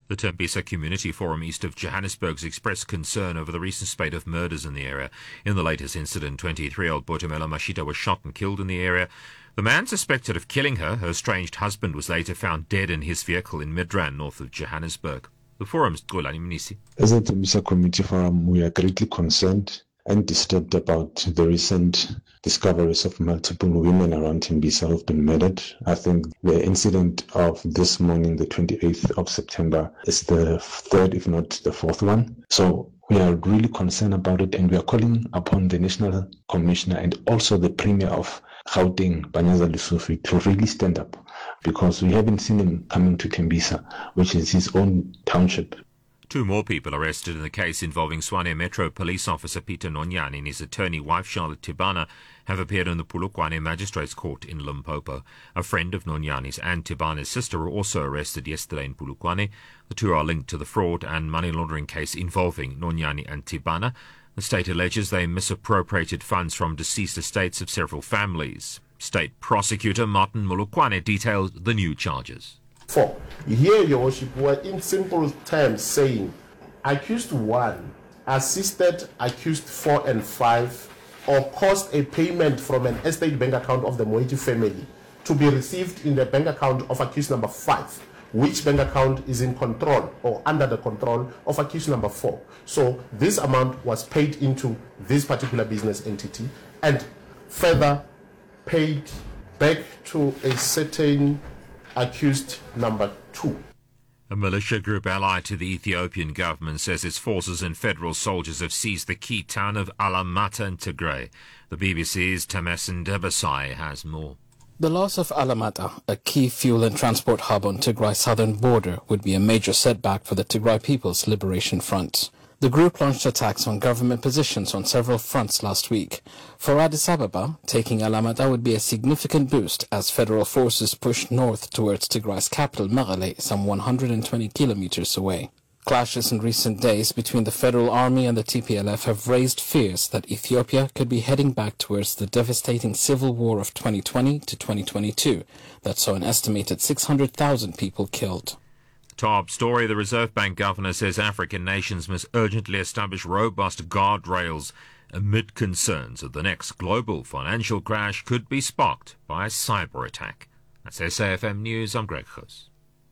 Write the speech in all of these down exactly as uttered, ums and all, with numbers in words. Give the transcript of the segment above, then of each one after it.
The Tembisa Community Forum east of Johannesburg expressed concern over the recent spate of murders in the area. In the latest incident, twenty-three-year-old Botumelo Mashita was shot and killed in the area. The man suspected of killing her, her estranged husband, was later found dead in his vehicle in Midrand, north of Johannesburg. The forum's Xolani Mnisi. As a Tembisa Community Forum, we are greatly concerned and disturbed about the recent discoveries of multiple women around Tembisa who have been murdered. I think the incident of this morning, the twenty-eighth of September, is the third, if not the fourth one. So we are really concerned about it, and we are calling upon the National Commissioner and also the Premier of Gauteng, Panyaza Lesufi, to really stand up, because we haven't seen him coming to Tembisa, which is his own township. Two more people arrested in the case involving Tshwane Metro police officer Peter Nonyane and his attorney wife Charlotte Tibana have appeared in the Polokwane Magistrates Court in Limpopo. A friend of Nonyane's and Tibana's sister were also arrested yesterday in Polokwane. The two are linked to the fraud and money laundering case involving Nonyane and Tibana. The state alleges they misappropriated funds from deceased estates of several families. State prosecutor Martin Molokwane detailed the new charges. Four. Here, Your Worship, were in simple terms saying accused one assisted accused four and five or caused a payment from an estate bank account of the Moeti family to be received in the bank account of accused number five, which bank account is in control or under the control of accused number four. So this amount was paid into this particular business entity and further paid back to a certain accused number two. A militia group allied to the Ethiopian government says its forces and federal soldiers have seized the key town of Alamata in Tigray. The B B C's Tamesin Debasai has more. The loss of Alamata, a key fuel and transport hub on Tigray's southern border, would be a major setback for the Tigray People's Liberation Front. The group launched attacks on government positions on several fronts last week. For Addis Ababa, taking Alamata would be a significant boost as federal forces push north towards Tigray's capital, Mekelle, some one hundred twenty kilometers away. Clashes in recent days between the federal army and the T P L F have raised fears that Ethiopia could be heading back towards the devastating civil war of twenty twenty to twenty twenty-two that saw an estimated six hundred thousand people killed. Top story, the Reserve Bank governor says African nations must urgently establish robust guardrails amid concerns that the next global financial crash could be sparked by a cyber attack. That's S A F M News, I'm Greg Khus.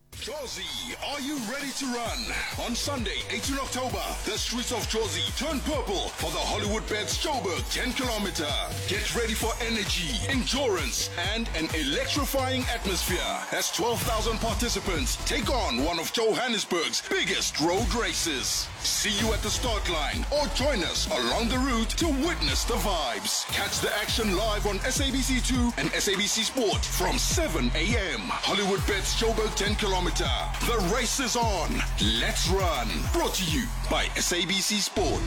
Jozi, are you ready to run? On Sunday, eighteenth October, the streets of Jozi turn purple for the Hollywood Bets Joburg ten kilometer. Get ready for energy, endurance, and an electrifying atmosphere as twelve thousand participants take on one of Johannesburg's biggest road races. See you at the start line or join us along the route to witness the vibes. Catch the action live on S A B C two and S A B C Sport from seven a.m. Hollywood Bets Joburg ten kilometer. The race is on. Let's run. Brought to you by S A B C Sport.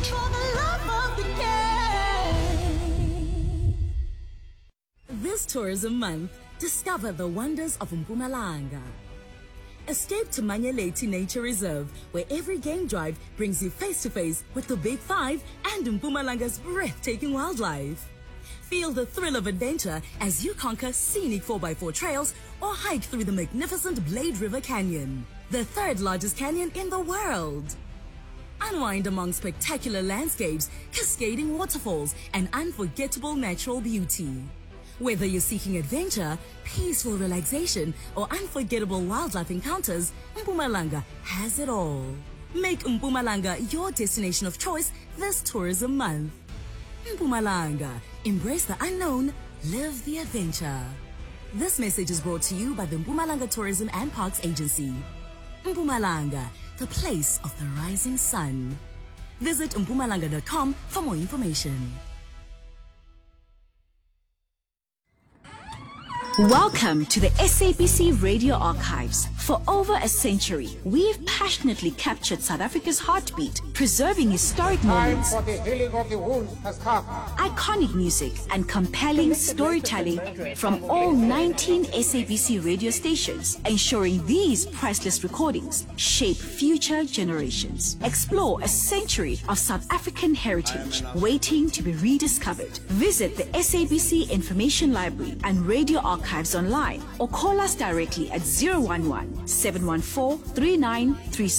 This tourism month, discover the wonders of Mpumalanga. Escape to Manyeleti Nature Reserve, where every game drive brings you face-to-face with the Big Five and Mpumalanga's breathtaking wildlife. Feel the thrill of adventure as you conquer scenic four by four trails or hike through the magnificent Blade River Canyon, the third largest canyon in the world. Unwind among spectacular landscapes, cascading waterfalls, and unforgettable natural beauty. Whether you're seeking adventure, peaceful relaxation, or unforgettable wildlife encounters, Mpumalanga has it all. Make Mpumalanga your destination of choice this tourism month. Mpumalanga. Embrace the unknown, live the adventure. This message is brought to you by the Mpumalanga Tourism and Parks Agency. Mpumalanga, the place of the rising sun. Visit mpumalanga dot com for more information. Welcome to the S A B C Radio Archives. For over a century, we've passionately captured South Africa's heartbeat, preserving historic moments, for the healing of the wounds has come. iconic music, and compelling storytelling from all nineteen S A B C radio stations, ensuring these priceless recordings shape future generations. Explore a century of South African heritage waiting to be rediscovered. Visit the S A B C Information Library and Radio Archives online or call us directly at zero one one, seven one four, three nine three six.